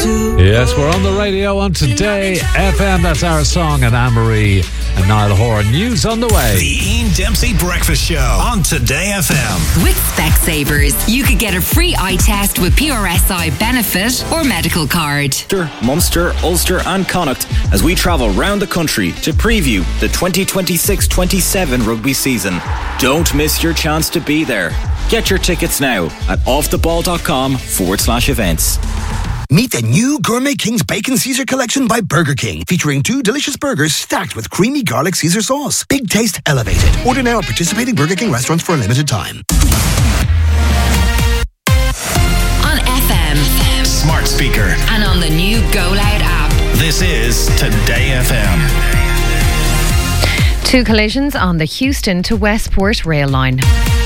Yes, we're on the radio on Today FM. That's our song, and Anne-Marie and Niall Horan. News on the way. The Ian Dempsey Breakfast Show on Today FM. With Specsavers, you could get a free eye test with PRSI benefit or medical card. Munster, Ulster and Connacht as we travel round the country to preview the 2026-27 rugby season. Don't miss your chance to be there. Get your tickets now at offtheball.com/events. Meet the new Gourmet King's Bacon Caesar Collection by Burger King, featuring 2 delicious burgers stacked with creamy garlic Caesar sauce. Big taste elevated. Order now at participating Burger King restaurants for a limited time. On FM, Smart speaker, and on the new Go Loud app. this is Today FM. 2 collisions on the Houston to Westport rail line.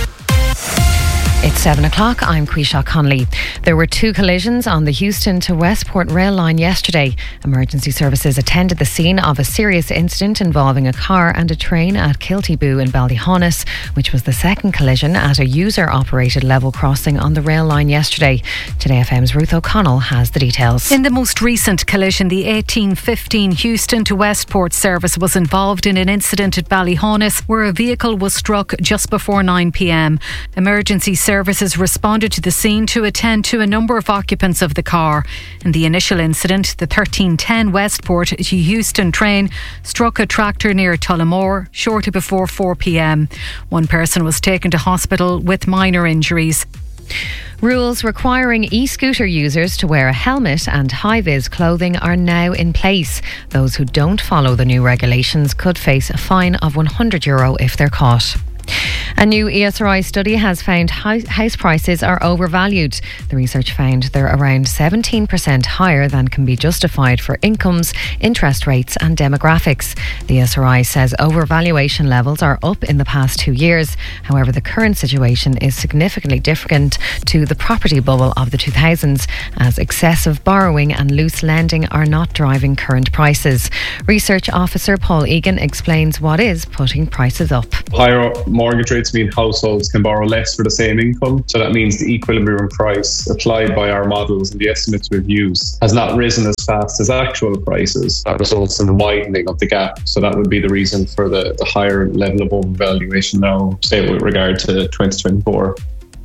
It's 7 o'clock. I'm Quisha Connolly. There were 2 collisions on the Houston to Westport rail line yesterday. Emergency services attended the scene of a serious incident involving a car and a train at Kiltyboo in Ballyhonus, which was the second collision at a user-operated level crossing on the rail line yesterday. Today FM's Ruth O'Connell has the details. In the most recent collision, the 1815 Houston to Westport service was involved in an incident at Ballyhonus where a vehicle was struck just before 9 p.m. Emergency services responded to the scene to attend to a number of occupants of the car. In the initial incident, the 1310 Westport to Houston train struck a tractor near Tullamore shortly before 4 p.m. One person was taken to hospital with minor injuries. Rules requiring e-scooter users to wear a helmet and high-vis clothing are now in place. Those who don't follow the new regulations could face a fine of €100 if they're caught. A new ESRI study has found house prices are overvalued. The research found they're around 17% higher than can be justified for incomes, interest rates and demographics. The ESRI says overvaluation levels are up in the past 2 years. However, the current situation is significantly different to the property bubble of the 2000s, as excessive borrowing and loose lending are not driving current prices. Research officer Paul Egan explains what is putting prices up. Higher mortgage rates mean households can borrow less for the same income. So that means the equilibrium price applied by our models and the estimates we've used has not risen as fast as actual prices. That results in a widening of the gap. So that would be the reason for the higher level of overvaluation now, say with regard to 2024.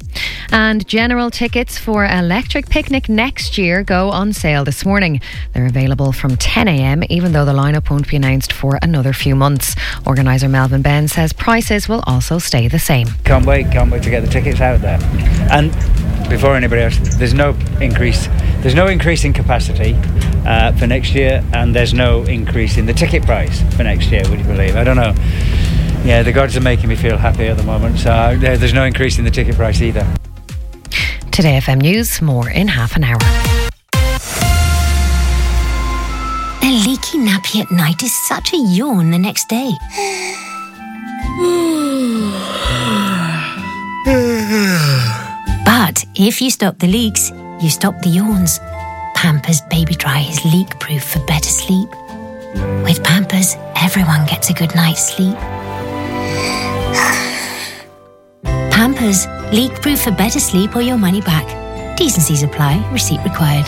And general tickets for Electric Picnic next year go on sale this morning. They're available from 10 a.m, even though the lineup won't be announced for another few months. Organiser Melvin Ben says prices will also stay the same. Can't wait to get the tickets out there. And before anybody else, there's no increase in capacity for next year, and there's no increase in the ticket price for next year, would you believe? I don't know. Yeah, the gods are making me feel happy at the moment, so there's no increase in the ticket price either. Today FM News, more in half an hour. A leaky nappy at night is such a yawn the next day. But if you stop the leaks, you stop the yawns. Pampers Baby Dry is leak-proof for better sleep. With Pampers, everyone gets a good night's sleep. Pampers, leak-proof for better sleep or your money back. T&Cs apply. Receipt required.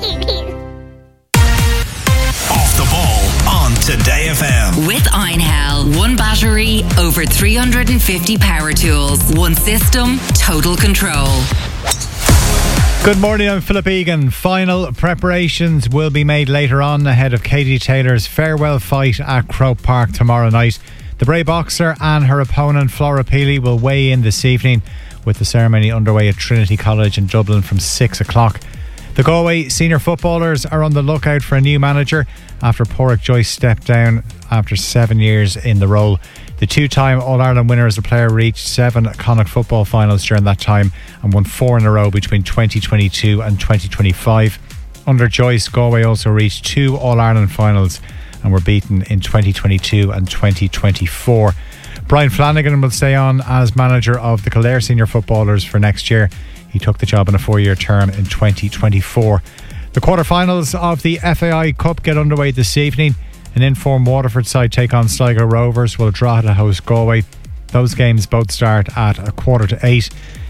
Off the ball on Today FM. With Einhell, 1 battery, over 350 power tools, 1 system, total control. Good morning, I'm Philip Egan. Final preparations will be made later on ahead of Katie Taylor's farewell fight at Croke Park tomorrow night. The Bray boxer and her opponent Flora Peely will weigh in this evening, with the ceremony underway at Trinity College in Dublin from 6 o'clock. The Galway senior footballers are on the lookout for a new manager after Pádraig Joyce stepped down after 7 years in the role. The 2-time All-Ireland winner as a player reached 7 Connacht football finals during that time and won 4 in a row between 2022 and 2025. Under Joyce, Galway also reached 2 All-Ireland finals and were beaten in 2022 and 2024. Brian Flanagan will stay on as manager of the Kildare senior footballers for next year. He took the job on a 4-year term in 2024. The quarterfinals of the FAI Cup get underway this evening. An in-form Waterford side take on Sligo Rovers, while Drogheda host Galway. Those games both start at 7:45.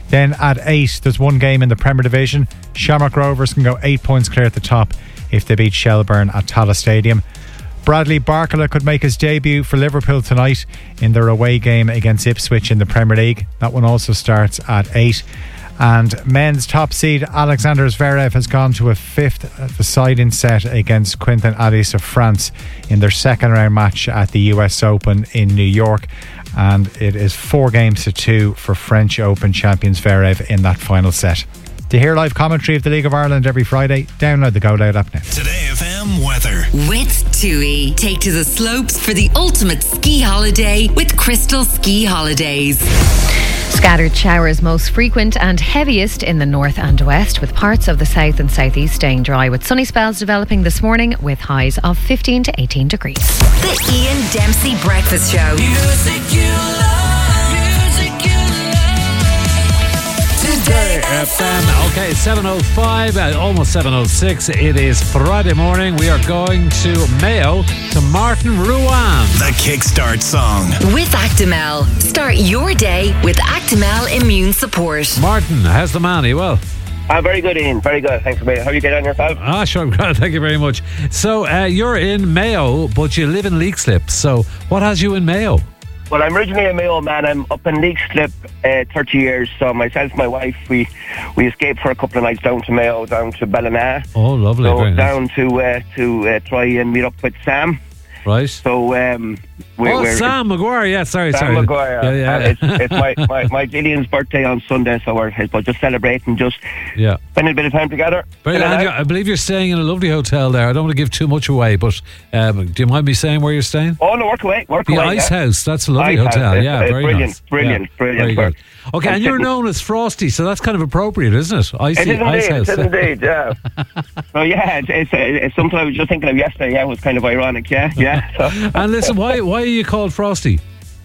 Then at 8, there's one game in the Premier Division. Shamrock Rovers can go 8 points clear at the top if they beat Shelbourne at Tallaght Stadium. Bradley Barkala could make his debut for Liverpool tonight in their away game against Ipswich in the Premier League. That one also starts at 8. And men's top seed Alexander Zverev has gone to a 5th deciding set against Quentin Adis of France in their second round match at the US Open in New York. And it is 4-2 for French Open champion Zverev in that final set. To hear live commentary of the League of Ireland every Friday, download the Go Loud app now. Today FM weather. With TUI, take to the slopes for the ultimate ski holiday with Crystal Ski Holidays. Scattered showers most frequent and heaviest in the north and west, with parts of the south and southeast staying dry, with sunny spells developing this morning with highs of 15 to 18 degrees. The Ian Dempsey Breakfast Show. Music you love. Music you love. Today FM. Okay, 7:05, almost 7:06. It is Friday morning. We are going to Mayo to Martin Ruan. The Kickstart song. With Actimel. Start your day with Actimel Immune Support. Martin, how's the man? Are you well? I'm very good, Ian. Very good. Thanks for me. How are you getting on yourself? Sure, I'm good. Thank you very much. So, you're in Mayo, but you live in Leixlip. So, what has you in Mayo? Well, I'm originally a Mayo man. I'm up in Leixlip 30 years. So myself and my wife, we escaped for a couple of nights down to Mayo, down to Ballina. Oh, lovely. So very nice. down to try and meet up with Sam. Right. So we're Sam Maguire. Yeah, sorry. Sam Maguire. Yeah. It's my Gillian's birthday on Sunday, so we're just celebrating, just spending a bit of time together. Very nice. I believe you're staying in a lovely hotel there. I don't want to give too much away, but do you mind me saying where you're staying? Oh no, work away. The Ice House. That's a lovely Ice hotel. House. Very brilliant, nice. Brilliant. Very good. Okay, and you're known as Frosty, so that's kind of appropriate, isn't it? Ice House. It is indeed, yeah. So yeah, it's something I was just thinking of yesterday. Yeah, it was kind of ironic. Yeah. So. And listen, why are you called Frosty?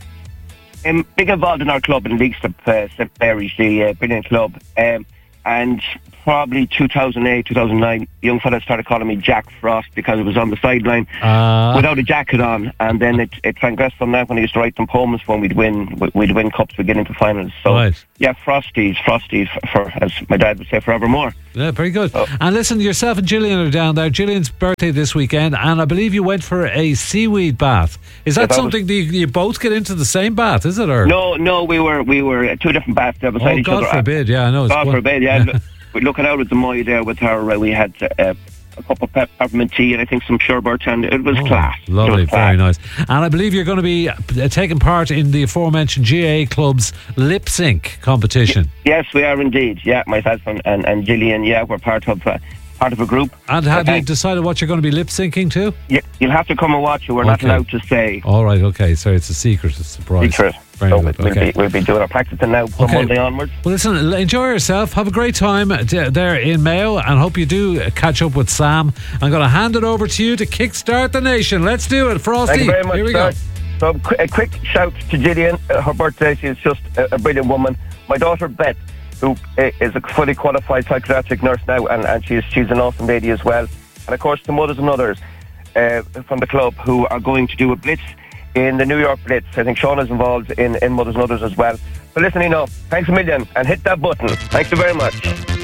Big involved in our club in Leixlip, St Mary's, the brilliant club, and probably 2008, 2009, young fellas started calling me Jack Frost because it was on the sideline without a jacket on, and then it transgressed from that when I used to write them poems when we'd win cups, we'd get into finals. So yeah, Frosty, for as my dad would say, forevermore. Yeah, very good. And listen, yourself and Gillian are down there. Gillian's birthday this weekend, and I believe you went for a seaweed bath. Is that something you both get into the same bath? Is it? Or no, we were at two different baths there beside each other. God forbid, yeah, I know. God forbid, yeah. We're looking out at the Moy there with her. We had a cup of peppermint tea and I think some sherbet, and it was class. Lovely, very nice. And I believe you're going to be taking part in the aforementioned GAA Club's lip sync competition. Yes, we are indeed. Yeah, myself and Gillian. Yeah, we're part of a group. And have you decided what you're going to be lip syncing to? Yeah, you'll have to come and watch it. We're not allowed to say. All right, okay. So it's a secret, it's a surprise. Secret. Very so good. We'll be doing our practicing now from Monday onwards. Well, listen, enjoy yourself. Have a great time there in Mayo, and hope you do catch up with Sam. I'm going to hand it over to you to kickstart the nation. Let's do it, Frosty. Thank you very much. Here we go. So a quick shout to Gillian. Her birthday. She's just a brilliant woman. My daughter Beth, who is a fully qualified psychiatric nurse now, and she's an awesome lady as well. And of course the mothers and others from the club who are going to do a blitz in the New York Blitz. I think Sean is involved in Mothers and Others as well. So listen, thanks a million and hit that button. Thank you very much.